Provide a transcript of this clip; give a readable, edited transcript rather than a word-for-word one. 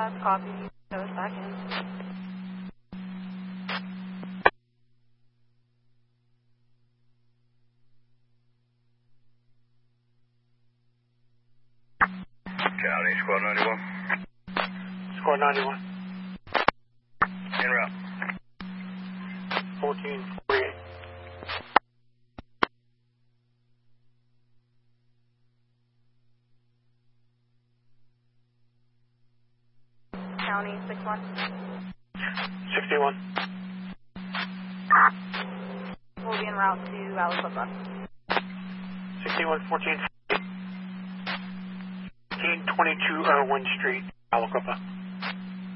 Copy. Go back in. County, Squad 91. Squad 91. En route. 1448. County 61. 61. We'll be en route to Aliquippa. 61, 14, 1422 Irwin Street, Aliquippa.